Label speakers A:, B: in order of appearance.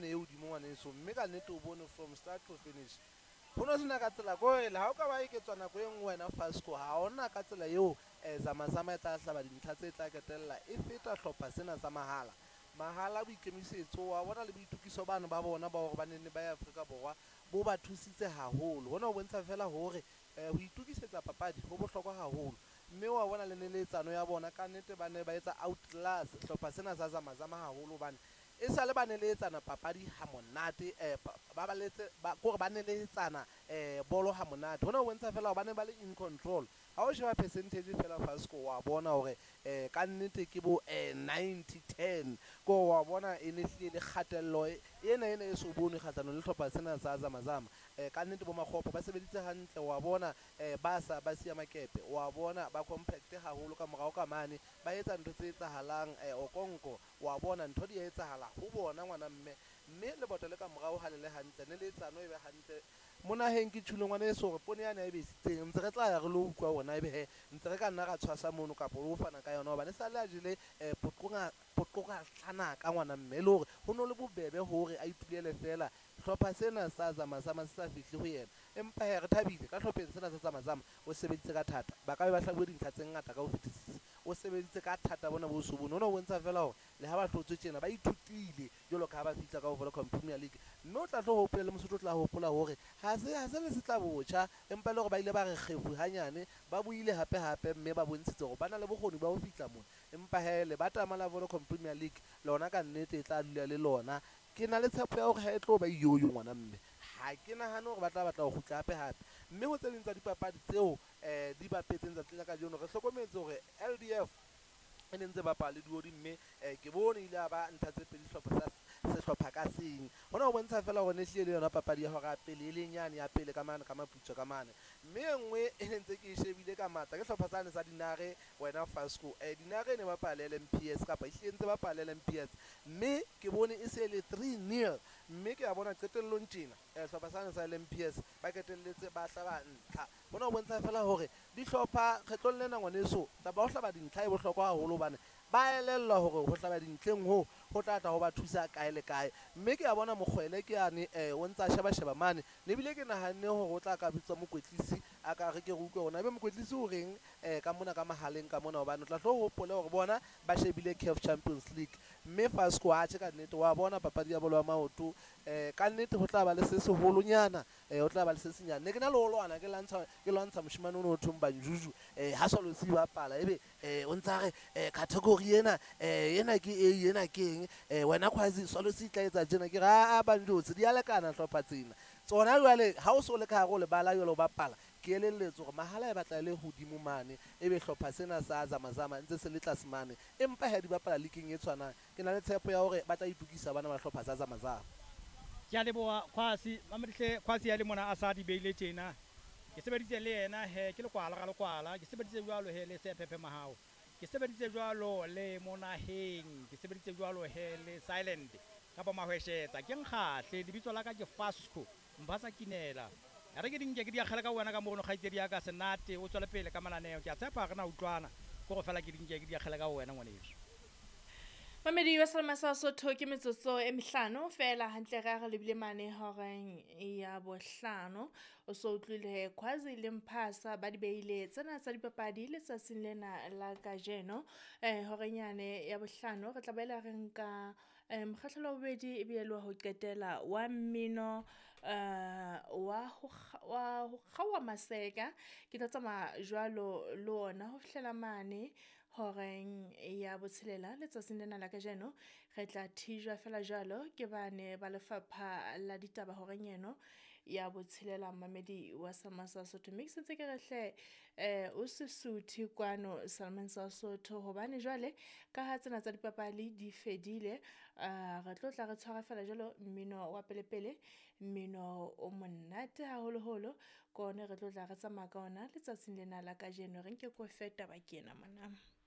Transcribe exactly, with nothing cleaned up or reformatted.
A: ene e hodimo ngwaneso, mme ka nnete o bone from start to finish ho no sena ka tsela ko ele ha o ka ba iketswa nako e nngwe wena Fasco ha ona ka tsela eo eh, Zamazama e tla hlaba dintlha tse tla ketella e feta hlopha sena sa mahala mahala boikemisetso wa bona le boitukiso bana ba bona ba hore ba nenne ba ya Afrika Borwa bo ba thusitse haholo hona ho bontsha fela hore eh, ho itukisetsa papadi ho bohlokwa haholo mme wa bona le neletsano ya bona ka nnete ba ne ba etsa outclass hlopha sena sa Zamazama haholo bana e sa le ba neletsana papadi ha monate eh ba ba letse ba gore ba neletsana eh bolo ha monate hona ho bontsha fela ba ne ba le in control ha o sheba percentage fela Fasco wa bona hore eh ka nnete ke bo eh ninety ten ko wa bona e ne hlile le khatello ena ena e so bone kgatlano le hlopha sena sa Zamazama eh ka nnete bo makgopo ba sebeditse hantle wa bona eh ba sa ba siya makepe wa bona ba compact haholo ka morao ka mane ba etsa ntho tse etsahalang eh Okonko wa bona ntho di etsahala ho bona ngwana mme mme le botole ka morao ha le le hantle ne le tsano e be hantle mona heng ke tshule ngwana e so re pone yana e be sitseng ntse re tla ya re lo ukwa ona e be he ntse re ka nna ra tshwasa mono ka polo o fana ka yona ba ne sa le a jile eh potlonga potlonga tlana ka ngwana mme le hore ho no le bobebe hore a itulele fela hlopha sena sa Zamazama se sa fihle ho yena empa he re thabile ka hlopheng sena sa Zamazama o sebeditse ka thata ba ka ba hlabue dintlha tse ngata ka ho fetisisa o sebeditse ka thata bona bo so bona o bontsha fela hore le ha ba hlotswe tjena ba ithutile jolo ka ba fitla ka ho Vodacom Premier League mme o tla tlo hopola le Mosotho o tla hopola hore ha se ha se le se tla botjha empa le hore ba ile ba re kgefu hanyane ba buile hape hape mme ba bontshitse hore bana le bokgoni ba ho fitla mona empa hele ba tama la Vodacom Premier League lona ka nnete e tla dula le lona ke na le tshepo ya hore ha e tlo ba yoyo ngwana mme ha ke nahane hore ba tla batla ho kgutla hape hape mme ho tse ding tsa dipapadi tseo eh di bapetseng tsa tsela ka jono re hlokometse hore L D F e ne ntse bapala le diodi mme eh, ke bone ile ba ntha tse pedi hlopha sa sehlopha ka seng hona ho bontsha fela hore ne hlile le yona papadi ya hore ya pele e lenyane ya pele ka mane ka maputso ka mane mme engwe e ne ntse ke e shebile ka matla ke hlopha tsane sa Dinare wena Fasco eh Dinare ne bapala le M P S kapa e hlile ntse bapala le M P S mme ke bone e se le three nil mme ke a bona qetellong tjena eh hlopha tsane sa M P S ba qetelletse ba hlaba ntlha bona ho bontsha fela hore di hlopha kgetlong lena ngwaneso taba ho hlaba dintlha e bohlokwa haholo bane ba elellwa hore ho hlaba dintleng ho ho tla tla ho ba thusa kae le kae mme ke a bona mokgwele ke yane eh o ntsa sheba sheba mane le bile ke nahanne hore o tla ka bitswa mokwetlisi a ka re ke re utlwe hore na be mokwetlisi o reng eh ka mona ka mahaleng ka mona hobane o tla tlo hopola hore bona ba shebile C A F Champions League mme Fasco a tse ka nnete wa bona papadi ya bolo ya maoto eh ka nnete ho tla ba le se seholonyana eh ho tla ba le se senyane ne ke na le ho lwana ke lantsha ke lwantsha moshimane o no thumba njuju eh ha solo se bapala ebe eh o ntsa re eh category ena eh ena ke e ena ke eng eh wena khwazi solo se tla etsa jena ke ra a banjotse di a lekana hlopha tsena tsona jwale ha o so le ka hare o le bala yolo bapala ke elelletswe gore mahala e batla le hodimo mane ebe hlopha sena sa Zamazama ntse se le tlase mane empa ha di bapala leaking e tshwanang ke na le tshepo ya hore ba tla itukisa bana ba hlopha sa Zamazama
B: ke a leboha Khwasi mamehle Khwasi ya le mona a sa di beile tjena ke sebeditse le yena he ke le kwala ka le kwala ke sebeditse jwalo he le se pepe mahao ke sebeditse jwalo le monaheng ke sebeditse jwalo he le silent kapa mahweshetsa ke nkgahle lebitso la ka ke Fasco Mbasa Kinela ya re ke dinke ke di akgela ka wena ka mono kgaitsedi ya ka senate o tswela pele ka mananeo ke a tshepa ga na utlwana go go fela ke dinke ke di akgela ka wena ngwaneso
C: Mamedi wa Salma sa Sotho ke metsotso e mehlano fela hantle ga re lebile mane horeng ya bohlano o so utlwile Khwazi le Mphasa ba di beile tsena tsa dipapadi le tsatsing lena la kajeno eh horenyane ya bohlano re tla bela re nka mokgahlelo wa bobedi e be le wa ho qetela wa mmino eh wa wa ho kgawa maseka ke tla tsama jwalo le ona ho fihlela mane horeng ya botshelela letsatsing lena la kajeno re tla thijwa fela jalo ke bane ba lefapha la ditaba horeng eno ya botshelela Mamedi wa Salma sa Sotho mix ntse ke rehle eh o Sesotho kwano Salman sa Sotho hobane jwale ka ha tsena tsa dipapadi di fedile re tlo tla re tshwara fela jalo mmino wa pele pele mmino o monate haholo holo kone re tlo tla re tsamaya ka ona letsatsing lena la kajeno re nke ko feta ba kena mona.